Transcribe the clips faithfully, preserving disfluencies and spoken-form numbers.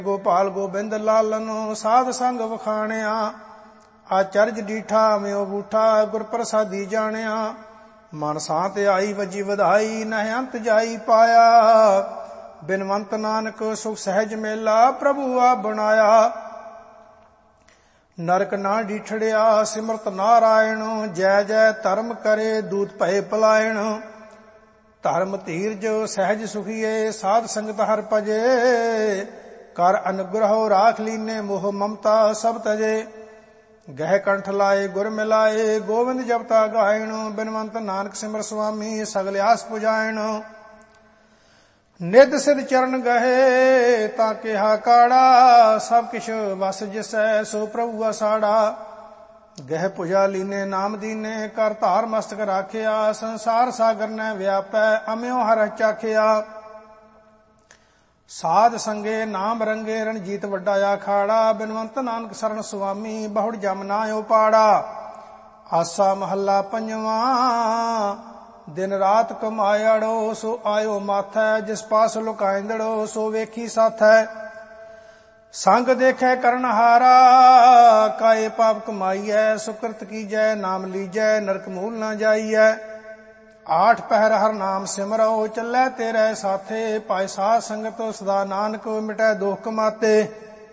ਗੋਪਾਲ ਗੋਬਿੰਦ ਲਾਲਨ ਸਾਧ ਸੰਗ ਵਖਾਣਿਆ। ਆਚਰਜ ਡੀਠਾ ਮਿਓ ਬੂਠਾ ਗੁਰ ਪ੍ਰਸਾਦੀ ਜਾਣਿਆ। ਮਨ ਸਾਤ ਆਈ ਵਜੀ ਵਧਾਈ ਨਹਿ ਅੰਤ ਜਾਈ ਪਾਇਆ। ਬਿਨਵੰਤ ਨਾਨਕ ਸੁਖ ਸਹਿਜ ਮੇਲਾ ਪ੍ਰਭੂ ਆਪ ਬਣਾਇਆ। ਨਰਕ ਨਾ ਡੀਠੜਿਆ ਸਿਮਰਤ ਨਾਰਾਇਣ। ਜੈ ਜੈ ਧਰਮ ਕਰੇ ਦੂਤ ਭਏ ਪਲਾਇਣ। ਧਰਮ ਧੀਰਜ ਸਹਿਜ ਸੁਖੀਏ ਸਾਧ ਸੰਗਤ ਹਰ ਭਜੇ। ਕਰ ਅਨੁਗ੍ਰਹ ਰਾਖ ਲੀਨੇ ਮੋਹ ਮਮਤਾ ਸਭ ਤਜੇ। ਗਹਿ ਕੰਠ ਲਾਏ ਗੁਰ ਮਿਲਾਏ ਗੋਵਿੰਦ ਜਪਤਾ ਗਾਇਣ। ਬਿਨਵੰਤ ਨਾਨਕ ਸਿਮਰ ਸੁਆਮੀ ਸਗਲ ਆਸ ਪੁਜਾਇਣ। ਨਿਧ ਸਿਧ ਚਰਨ ਗਹੇ ਤਾਂ ਕਿਹਾ ਕਾੜਾ। ਸਭ ਕਿਛ ਵਸ ਜਿਸੈ ਸੋ ਪ੍ਰਭੂ ਅਸਾੜਾ। ਗਹਿ ਪੁਜਾ ਲੀਨੇ ਨਾਮ ਦੀਨੇ ਕਰ ਧਾਰ ਮਸਤਕ ਰਾਖਿਆ। ਸੰਸਾਰ ਸਾਗਰ ਨੈ ਵਿਆਪੈ ਅਮਿਓ ਹਰਿ ਚਾਖਿਆ। ਸਾਧ ਸੰਗੇ ਨਾਮ ਰੰਗੇ ਰਣਜੀਤ ਵੱਡਾ ਆਖਾੜਾ। ਬਿਨਵੰਤ ਨਾਨਕ ਸਰਨ ਸੁਆਮੀ ਬਹੁੜ ਜਮ ਨਾ ਉਪਾੜਾ। ਆਸਾ ਮਹੱਲਾ ਪੰਜਵਾਂ। ਦਿਨ ਰਾਤ ਕਮਾਇੜੋ ਸੋ ਆਇਓ ਮਾਥੈ। ਜਿਸ ਪਾਸ ਲੁਕਾਇੰਦੜੋ ਸੋ ਵੇਖੀ ਸਾਥੈ। ਸੰਗ ਦੇਖੈ ਕਰਨ ਹਾਰਾ ਕਾਏ ਪਾਪ ਕਮਾਈਐ। ਸੁਕ੍ਰਿਤ ਕੀਜੈ ਨਾਮ ਲੀਜੈ ਨਰਕ ਮੂਲ ਨਾ ਜਾਈਐ। ਆਠ ਪਹਿਰ ਹਰ ਨਾਮ ਸਿਮਰੋ ਚੱਲੈ ਤੇਰੇ ਸਾਥੇ। ਪਾਇ ਸਾਧ ਸੰਗਤ ਸਦਾ ਨਾਨਕ ਮਿਟੈ ਦੋਖ ਕਮਾਤੇ।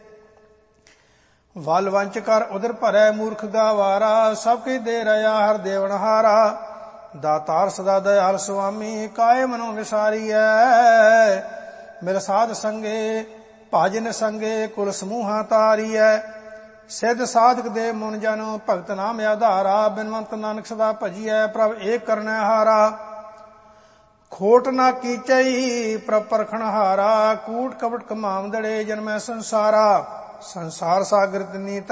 ਵਲ ਵੰਚ ਕਰ ਉਦਰ ਭਰੈ ਮੂਰਖ ਗਾਵਾਰਾ। ਸਭ ਕੀ ਦੇ ਰਿਆ ਹਰ ਦੇਵਨਹਾਰਾ। ਦਾਤਾਰ ਸਦਾ ਦਇਆਲ ਸੁਆਮੀ ਕਾਏ ਮਨੋ ਵਿਸਾਰੀਐ। ਮਿਲ ਸਾਧ ਸੰਗੇ ਭਾਜਨ ਸੰਗੇ ਕੁਲ ਸਮੂਹਾਂ ਤਾਰੀਐ। ਸਿੱਧ ਸਾਧਕ ਦੇ ਮੁਨ ਜਨ ਭਗਤ ਨਾਮ ਆਧਾਰਾ। ਬਿਨਵੰਤ ਨਾਨਕ ਸਦਾ ਭਜੀਐ ਪ੍ਰਭ ਏਕ ਕਰਨੈ ਹਾਰਾ। ਖੋਟ ਨਾ ਕੀਚਈ ਪ੍ਰਭ ਪਰਖਣ ਹਾਰਾ। ਕੂਟ ਕਪਟ ਕਮਾਵਦੜੇ ਜਨਮੈ ਸੰਸਾਰਾ। ਸੰਸਾਰ ਸਾਗਰ ਤਿਨੀ